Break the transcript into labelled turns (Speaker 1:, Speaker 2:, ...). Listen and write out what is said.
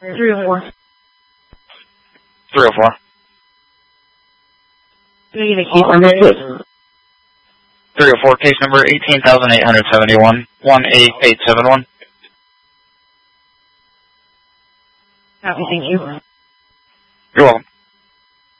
Speaker 1: 304.
Speaker 2: 304.
Speaker 1: Can I get a case number?
Speaker 2: 304, case number 18,871, 18871.
Speaker 1: Copy, thank you.